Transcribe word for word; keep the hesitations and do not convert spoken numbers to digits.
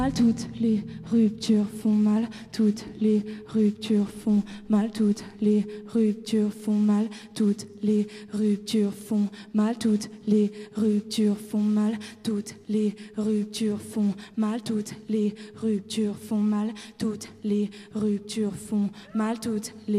Toutes les ruptures font mal, toutes les ruptures font mal, toutes les ruptures font mal, toutes les ruptures font mal, toutes les ruptures font mal, toutes les ruptures font mal, toutes les ruptures font mal, toutes les ruptures font mal, toutes les